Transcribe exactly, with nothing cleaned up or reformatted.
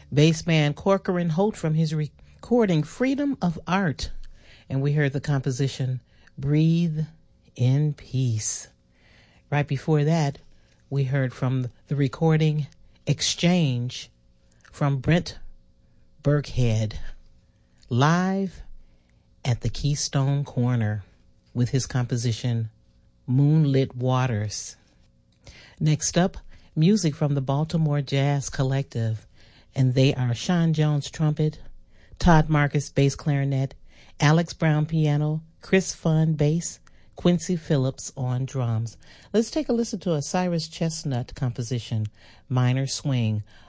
Bassman Corcoran Holt from his recording Freedom of Art. And we heard the composition Breathe in Peace. Right before that, we heard from the recording Exchange from Brent Burkhead, live at the Keystone Corner with his composition Moonlit Waters. Next up, music from the Baltimore Jazz Collective, and they are Sean Jones trumpet, Todd Marcus bass clarinet, Alex Brown piano, Chris Funn bass, Quincy Phillips on drums. Let's take a listen to a Cyrus Chestnut composition, Minor Swing,